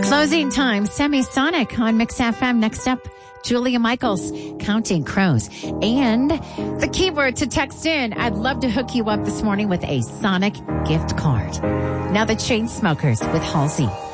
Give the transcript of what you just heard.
Closing time, Semisonic on Mix FM. Next up, Julia Michaels, Counting Crows. And the keyword to text in, I'd love to hook you up this morning with a Sonic gift card. Now the Chainsmokers with Halsey.